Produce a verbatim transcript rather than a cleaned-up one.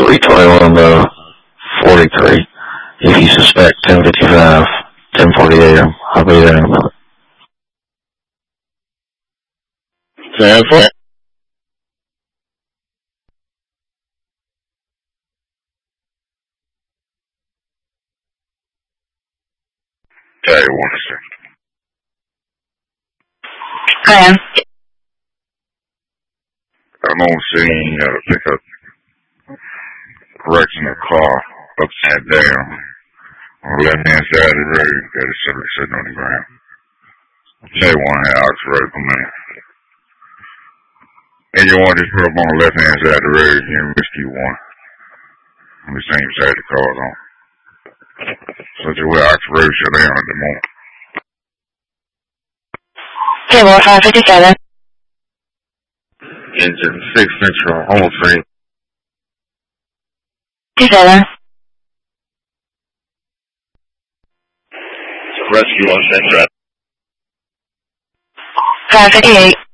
three twenty-one to forty-three. If you suspect ten fifty-five, ten forty-eight, I'll be there. ten forty. Okay, one second. I am. I'm on scene at a pickup correctional car upside down on the left hand side of the road that is sitting on the ground. J one at Oxford, come in. And you want this up on the left hand side of the road here in Whiskey one. On the same side the car's on. So it's where Oxford Road shut down at the moment. Table five fifty-seven. Engine six Central, home stream. fifty-seven. Rescue on Central. five fifty-eight.